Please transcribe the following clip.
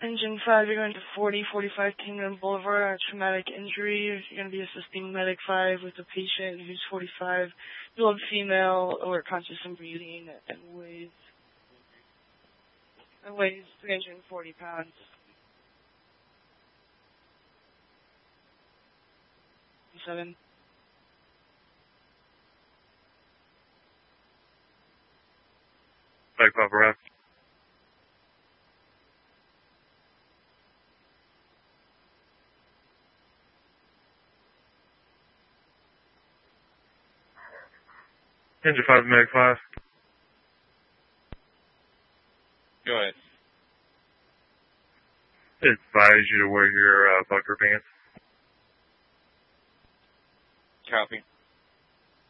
Engine 5, you're going to 4045 Kingdom Boulevard on a traumatic injury. You're going to be assisting Medic 5 with a patient who's 45, male and female, alert, conscious and breathing, and weighs 340 pounds. 7. Mike Papa. Engine 5, Meg 5. Go ahead. Advise you to wear your bunker pants. Copy.